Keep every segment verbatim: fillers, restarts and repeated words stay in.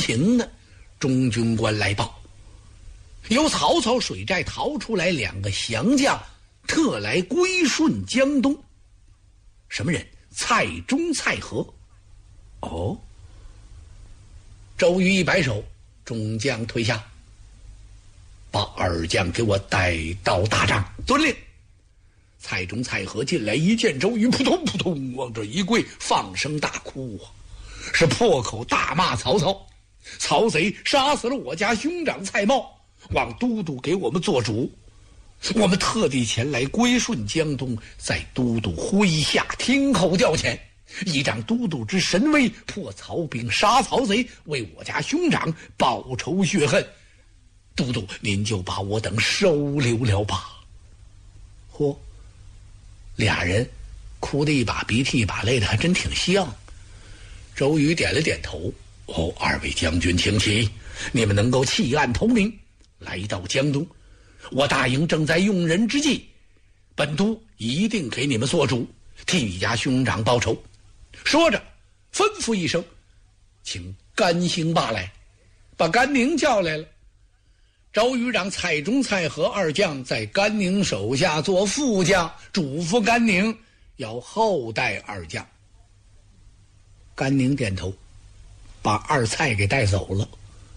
情呢，中军官来报，由曹操水寨逃出来两个降将，特来归顺江东。什么人？蔡中、蔡和。哦，周瑜一摆手，众将退下，把二将给我带到大帐。遵令。蔡中、蔡和进来，一见周瑜，扑通扑通往这一跪，放声大哭啊，是破口大骂曹操。曹贼杀死了我家兄长蔡瑁，望都督给我们做主。我们特地前来归顺江东，在都督麾下听候调遣，依仗都督之神威，破曹兵，杀曹贼，为我家兄长报仇雪恨。都督您就把我等收留了吧。嚯，俩人哭得一把鼻涕一把泪的，还真挺像。周瑜点了点头。哦，二位将军请起，你们能够弃暗投明，来到江东，我大营正在用人之际，本都一定给你们做主，替你家兄长报仇。说着吩咐一声，请甘兴霸来。把甘宁叫来了。周瑜让蔡中、蔡和二将在甘宁手下做副将，嘱咐甘宁要厚待二将。甘宁点头，把二蔡给带走了。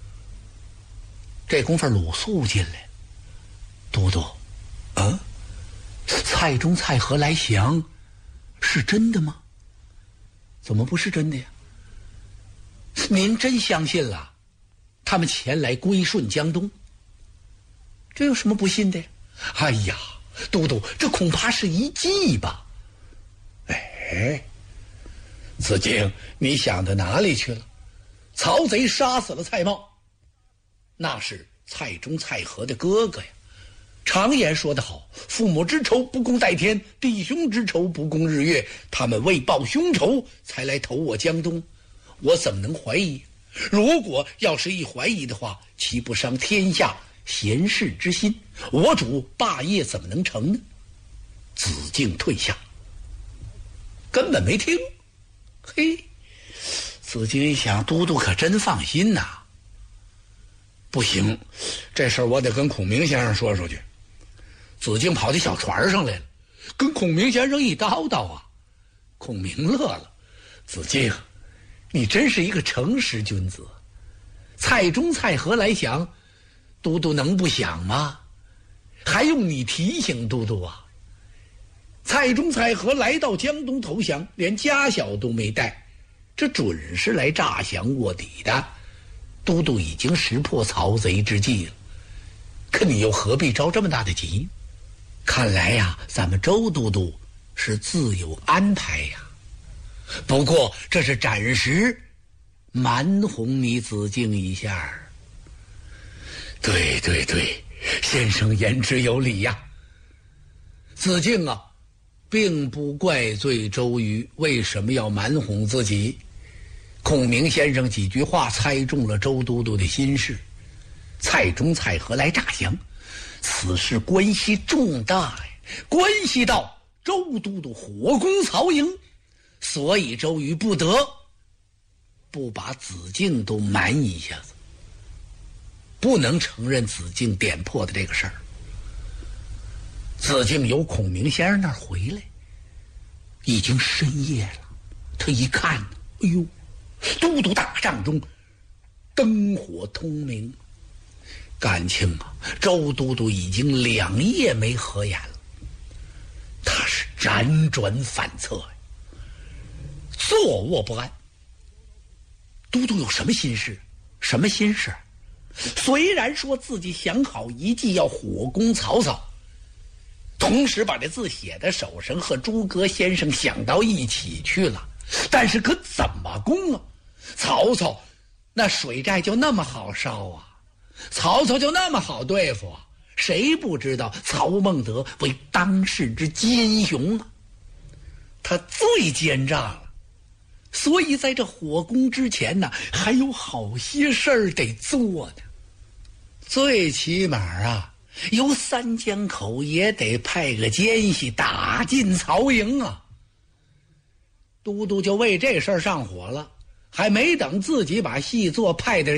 这功夫鲁肃进来，都督，啊，蔡中、蔡和来降，是真的吗？怎么不是真的呀？您真相信了他们前来归顺江东？这有什么不信的呀？哎呀，都督，这恐怕是一计吧？哎，子敬，你想到哪里去了？曹贼杀死了蔡瑁，那是蔡中、蔡和的哥哥呀。常言说得好，父母之仇不共戴天，弟兄之仇不共日月。他们为报兄仇才来投我江东，我怎么能怀疑？如果要是一怀疑的话，岂不伤天下贤士之心？我主霸业怎么能成呢？子敬退下，根本没听。嘿，子敬一想，都督可真放心呐。不行，这事儿我得跟孔明先生说说去。子敬跑到小船上来了，跟孔明先生一叨叨啊。孔明乐了，子敬，你真是一个诚实君子。蔡中、蔡和来降，都督能不想吗？还用你提醒都督啊？蔡中、蔡和来到江东投降，连家小都没带，这准是来诈降卧底的。都督已经识破曹贼之计了，可你又何必着这么大的急？看来呀，咱们周都督是自有安排呀。不过这是暂时瞒哄你子敬一下。对对对，先生言之有理呀。子敬啊，并不怪罪周瑜为什么要瞒哄自己。孔明先生几句话猜中了周都督的心事。蔡中、蔡和来诈降，此事关系重大呀，关系到周都督火攻曹营，所以周瑜不得不把子敬都瞒一下子，不能承认子敬点破的这个事儿。子敬由孔明先生那儿回来，已经深夜了。他一看，哎呦，都督大帐中灯火通明，感情啊，周都督已经两夜没合眼了。他是辗转反侧呀，坐卧不安。都督有什么心事？什么心事？虽然说自己想好一计要火攻曹操，同时把这字写在手上和诸葛先生想到一起去了，但是可怎么攻啊？曹操那水寨就那么好烧啊，曹操就那么好对付啊，谁不知道曹孟德为当世之奸雄啊？他最奸诈了，所以在这火攻之前呢，还有好些事儿得做呢。最起码啊，由三江口也得派个奸细打进曹营啊。都督就为这事儿上火了，还没等自己把戏做，派的人